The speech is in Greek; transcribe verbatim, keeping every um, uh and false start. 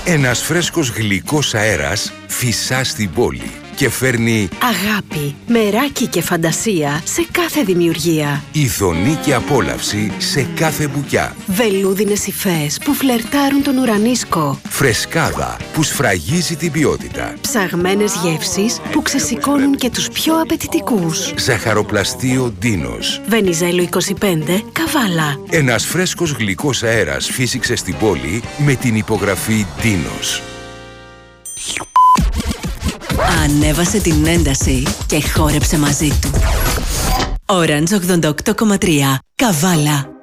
Ένας φρέσκος γλυκός αέρας φυσά στην πόλη και φέρνει αγάπη, μεράκι και φαντασία σε κάθε δημιουργία. ειδονή και απόλαυση σε κάθε μπουκιά. Βελούδινες υφές που φλερτάρουν τον ουρανίσκο. Φρεσκάδα που σφραγίζει την ποιότητα. Ψαγμένες γεύσεις που ξεσηκώνουν και τους πιο απαιτητικούς. Ζαχαροπλαστείο Ντίνος. Βενιζέλο είκοσι πέντε, Καβάλα. Ένας φρέσκος γλυκός αέρας φύσηξε στην πόλη με την υπογραφή Ντίνος. Ανέβασε την ένταση και χόρεψε μαζί του. Orange ογδόντα οκτώ κόμμα τρία. Καβάλα.